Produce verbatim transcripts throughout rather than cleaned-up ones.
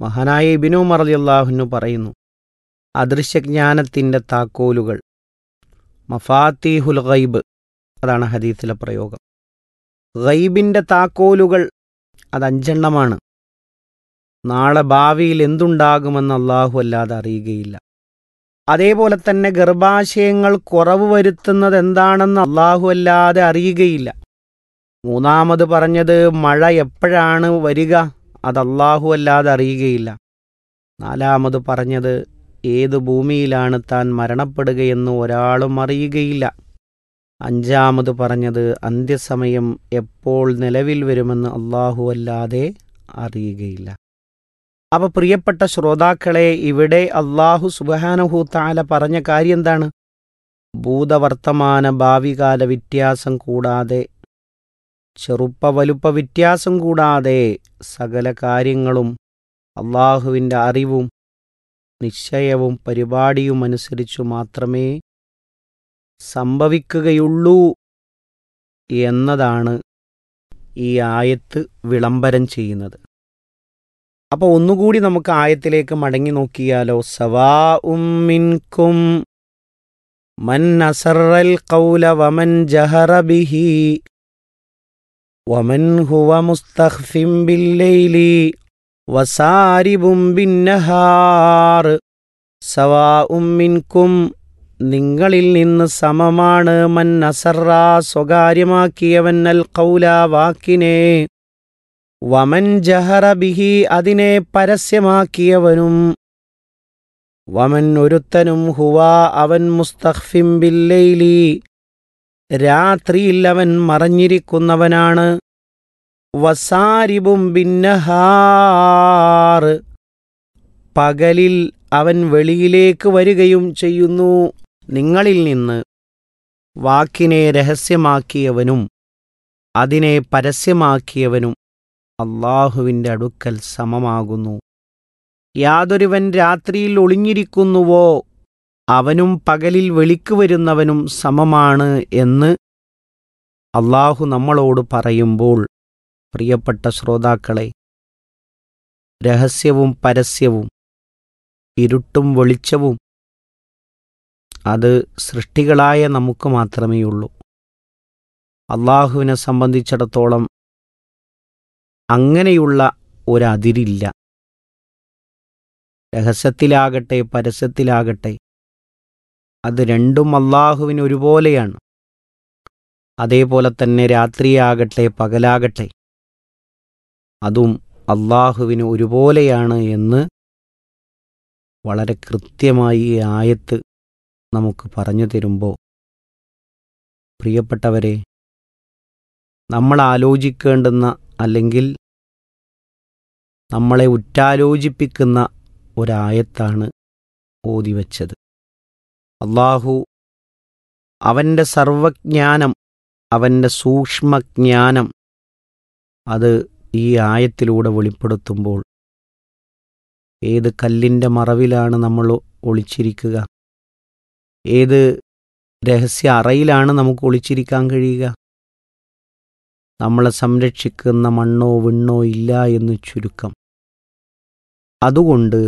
മഹാനായ ഇബ്നു ഉമർ റളിയല്ലാഹു അൻഹു പറയുന്നു, അദൃശ്യജ്ഞാനത്തിൻ്റെ താക്കോലുകൾ, മഫാത്തിഹുൽ ഗൈബ്, അതാണ് ഹദീസിലെ പ്രയോഗം. ഗൈബിൻ്റെ താക്കോലുകൾ അത് അഞ്ചെണ്ണമാണ്. നാളെ ഭാവിയിൽ എന്തുണ്ടാകുമെന്ന് അല്ലാഹു അല്ലാതെ അറിയുകയില്ല. അതേപോലെ തന്നെ ഗർഭാശയങ്ങൾ കുറവ് വരുത്തുന്നത് എന്താണെന്ന് അല്ലാഹു അല്ലാതെ അറിയുകയില്ല. മൂന്നാമത് പറഞ്ഞത് മഴ എപ്പോഴാണ് വരിക, അത് അല്ലാഹു അല്ലാതെ അറിയുകയില്ല. നാലാമത് പറഞ്ഞത് ഏത് ഭൂമിയിലാണ് താൻ മരണപ്പെടുകയെന്ന് ഒരാളും അറിയുകയില്ല. അഞ്ചാമത് പറഞ്ഞത് അന്ത്യസമയം എപ്പോൾ നിലവിൽ വരുമെന്ന് അല്ലാഹു അല്ലാതെ അറിയുകയില്ല. അപ്പോൾ പ്രിയപ്പെട്ട ശ്രോതാക്കളെ, ഇവിടെ അല്ലാഹു സുബ്ഹാനഹു തആല പറഞ്ഞ കാര്യം എന്താണ്? ഭൂതവർത്തമാന ഭാവികാല വ്യത്യാസം കൂടാതെ, ചെറുപ്പ വലുപ്പ വ്യത്യാസം കൂടാതെ സകല കാര്യങ്ങളും അല്ലാഹുവിൻ്റെ അറിവും നിശ്ചയവും പരിപാടിയും അനുസരിച്ചു മാത്രമേ സംഭവിക്കുകയുള്ളൂ എന്നതാണ് ഈ ആയത്ത് വിളംബരം ചെയ്യുന്നത്. അപ്പോൾ ഒന്നുകൂടി നമുക്ക് ആയത്തിലേക്ക് മടങ്ങി നോക്കിയാലോ. സവാഉം മിൻകും മൻ അസറൽ ഖൗല വമൻ ജഹറ ബിഹി വമൻ ഹുവ മുസ്തഖ്ഫിൻ ബില്ലൈലി വസാരിബും ബിന്നഹാർ. സവാഉം മിൻകും, നിങ്ങളിൽ നിന്ന് സമമാണ്, മൻ അസറ, സ്വകാര്യമാക്കിയവൻ, അൽ ഖൗല, വാക്കിനെ, വമൻ ജഹറ ബിഹി, അതിനെ പരസ്യമാക്കിയവനും, വമൻ ഒരുത്തനും, ഹുവ അവൻ, മുസ്തഖ്ഫിൻ ബില്ലൈലി രാത്രിയിൽ അവൻ മറഞ്ഞിരിക്കുന്നവനാണ്, വസാരിബും ബിന്നഹാർ പകലിൽ അവൻ വെളിയിലേക്ക് വരികയും ചെയ്യുന്നു. നിങ്ങളിൽ നിന്ന് വാക്കിനെ രഹസ്യമാക്കിയവനും അതിനെ പരസ്യമാക്കിയവനും അല്ലാഹുവിൻ്റെ അടുക്കൽ സമമാകുന്നു. യാതൊരുവൻ രാത്രിയിൽ ഒളിഞ്ഞിരിക്കുന്നുവോ അവനും പകലിൽ വെളിക്ക് വരുന്നവനും സമമാണ് എന്ന് അല്ലാഹു നമ്മളോട് പറയുമ്പോൾ, പ്രിയപ്പെട്ട ശ്രോതാക്കളെ, രഹസ്യവും പരസ്യവും ഇരുട്ടും വെളിച്ചവും അത് സൃഷ്ടികളായ നമുക്ക് മാത്രമേയുള്ളൂ. അല്ലാഹുവിനെ സംബന്ധിച്ചിടത്തോളം അങ്ങനെയുള്ള ഒരതിരില്ല. രഹസ്യത്തിലാകട്ടെ പരസ്യത്തിലാകട്ടെ അത് രണ്ടും അല്ലാഹുവിന് ഒരുപോലെയാണ്. അതേപോലെ തന്നെ രാത്രിയാകട്ടെ പകലാകട്ടെ അതും അല്ലാഹുവിന് ഒരുപോലെയാണ് എന്ന് വളരെ കൃത്യമായി ഈ ആയത്ത് നമുക്ക് പറഞ്ഞു തരുമ്പോൾ, പ്രിയപ്പെട്ടവരെ, നമ്മൾ ആലോചിക്കേണ്ടുന്ന അല്ലെങ്കിൽ നമ്മളെ ഉറ്റാലോചിപ്പിക്കുന്ന ഒരായത്താണ് ഓതിവച്ചത്. അല്ലാഹു അവൻ്റെ സർവജ്ഞാനം, അവൻ്റെ സൂക്ഷ്മജ്ഞാനം അത് ഈ ആയത്തിലൂടെ വെളിപ്പെടുത്തുമ്പോൾ, ഏത് കല്ലിൻ്റെ മറവിലാണ് നമ്മൾ ഒളിച്ചിരിക്കുക, ഏത് രഹസ്യ അറയിലാണ് നമുക്ക് ഒളിച്ചിരിക്കാൻ കഴിയുക, നമ്മളെ സംരക്ഷിക്കുന്ന മണ്ണോ വിണ്ണോ ഇല്ല എന്ന് ചുരുക്കം. അതുകൊണ്ട്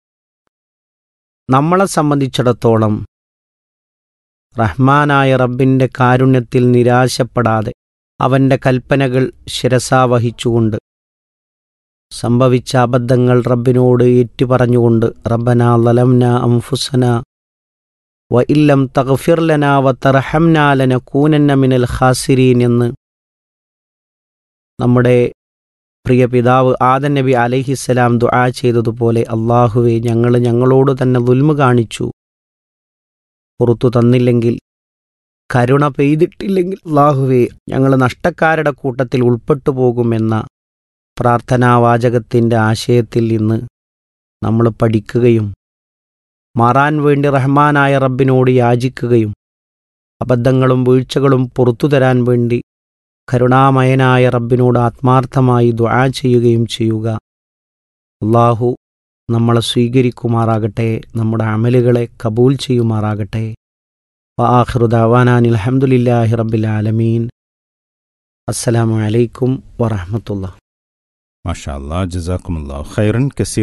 നമ്മളെ സംബന്ധിച്ചിടത്തോളം റഹ്മാനായ റബ്ബിൻ്റെ കാരുണ്യത്തിൽ നിരാശപ്പെടാതെ അവൻ്റെ കൽപ്പനകൾ ശിരസാവഹിച്ചുകൊണ്ട് സംഭവിച്ച അബദ്ധങ്ങൾ റബ്ബിനോട് ഏറ്റുപറഞ്ഞുകൊണ്ട്, റബ്ബനാ ലലംനാ അൻഫുസനാ വ ഇല്ലം തഗ്ഫിർ ലനാ വ തർഹംനാ ലനകൂനന്ന മിനൽ ഖാസിരീൻ എന്ന് നമ്മുടെ പ്രിയ പിതാവ് ആദം നബി അലൈഹിസ്സലാം ദുആ ചെയ്തതുപോലെ, അല്ലാഹുവേ, ഞങ്ങൾ ഞങ്ങളോട് തന്നെ ദുൽമ് കാണിച്ചു, പുറത്തു തന്നില്ലെങ്കിൽ, കരുണ പെയ്തിട്ടില്ലെങ്കിൽ അല്ലാഹുവേ, ഞങ്ങൾ നഷ്ടക്കാരുടെ കൂട്ടത്തിൽ ഉൾപ്പെട്ടു പോകുമെന്ന പ്രാർത്ഥനാവാചകത്തിൻ്റെ ആശയത്തിൽ നിന്ന് നമ്മൾ പഠിക്കുകയും മാറാൻ വേണ്ടി റഹ്മാനായ റബ്ബിനോട് യാചിക്കുകയും അബദ്ധങ്ങളും വീഴ്ചകളും പുറത്തു തരാൻ വേണ്ടി കരുണാമയനായ റബ്ബിനോട് ആത്മാർത്ഥമായി ദുആ ചെയ്യുകയും ചെയ്യുക. അല്ലാഹു നമ്മളെ സ്വീകരിക്കുമാറാകട്ടെ, നമ്മുടെ അമലുകളെ കബൂൽ ചെയ്യുമാറാകട്ടെ. വആഖിറു ദഅവാനാ അൽഹംദുലില്ലാഹി റബ്ബിൽ ആലമീൻ. അസ്സലാമു അലൈക്കും വറഹ്മത്തുള്ളാഹി. മാഷാ അല്ലാഹ്, ജസാക്കുമുല്ലാഹു ഖൈറൻ കസീർ.